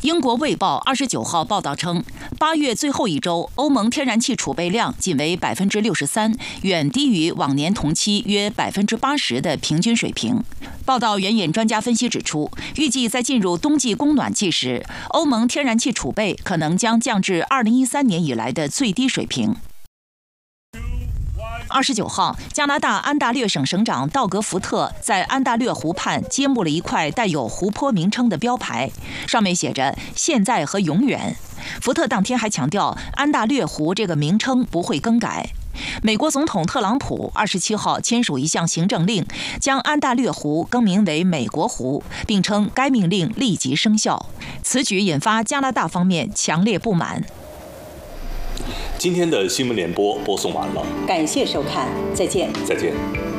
英国《卫报》29号报道称，8月最后一周，欧盟天然气储备量仅为63%，远低于往年同期约80%的平均水平。报道援引专家分析指出，预计在进入冬季供暖季时，欧盟天然气储备可能将降至2013年以来的最低水平。29号，加拿大安大略省省长道格·福特在安大略湖畔揭幕了一块带有湖泊名称的标牌，上面写着“现在和永远”。福特当天还强调，安大略湖这个名称不会更改。美国总统特朗普27号签署一项行政令，将安大略湖更名为美国湖，并称该命令立即生效。此举引发加拿大方面强烈不满。 今天的新闻联播播送完了， 感谢收看，再见。 再见。